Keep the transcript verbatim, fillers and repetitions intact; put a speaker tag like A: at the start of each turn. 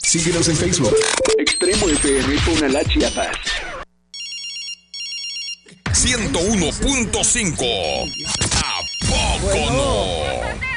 A: Síguenos en Facebook. Extremo F M Tonalá, Chiapas.
B: ciento uno punto cinco. ¿A poco no?